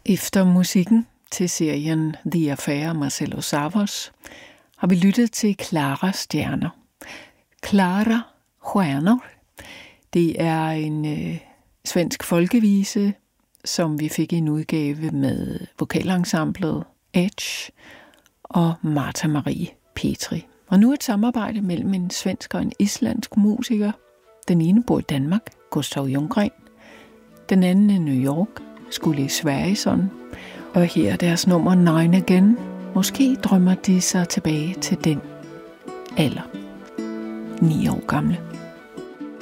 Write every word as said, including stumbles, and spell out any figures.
Efter musikken til serien The Affair af Marcelo Savos har vi lyttet til Klara Stjerner. Klara Stjärnor, det er en øh, svensk folkevise, som vi fik i en udgave med vokalensemblet Edge og Martha Marie Petri. Og nu et samarbejde mellem en svensk og en islandsk musiker. Den ene bor i Danmark, Gustav Ljunggren. Den anden i New York, skulle i Sverige. Og her er deres nummer Nine Again. Måske drømmer de sig tilbage til den alder. Ni år gamle.